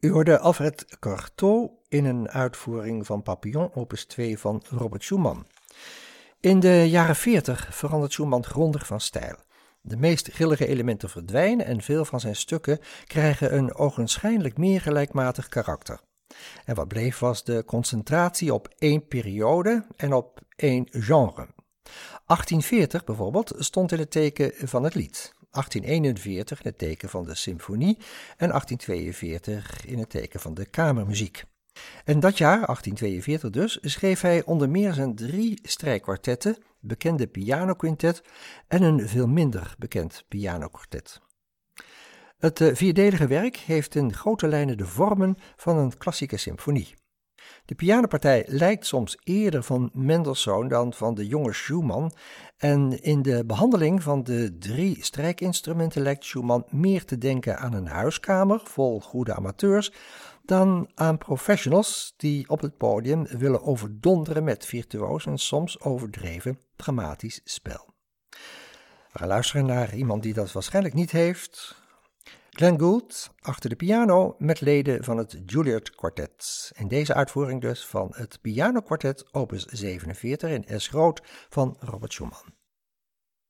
U hoorde Alfred Cortot in een uitvoering van Papillon opus 2 van Robert Schumann. In de jaren 40 verandert Schumann grondig van stijl. De meest grillige elementen verdwijnen en veel van zijn stukken krijgen een ogenschijnlijk meer gelijkmatig karakter. En wat bleef was de concentratie op één periode en op één genre. 1840 bijvoorbeeld stond in het teken van het lied, 1841 in het teken van de symfonie en 1842 in het teken van de kamermuziek. En dat jaar, 1842 dus, schreef hij onder meer zijn 3 strijkkwartetten, bekende pianoquintet en een veel minder bekend pianokwartet. Het 4-delige werk heeft in grote lijnen de vormen van een klassieke symfonie. De pianopartij lijkt soms eerder van Mendelssohn dan van de jonge Schumann en in de behandeling van de 3 strijkinstrumenten lijkt Schumann meer te denken aan een huiskamer vol goede amateurs dan aan professionals die op het podium willen overdonderen met virtuoos en soms overdreven dramatisch spel. We gaan luisteren naar iemand die dat waarschijnlijk niet heeft. Glenn Gould achter de piano met leden van het Juilliard Quartet. In deze uitvoering dus van het pianokwartet opus 47 in S groot van Robert Schumann.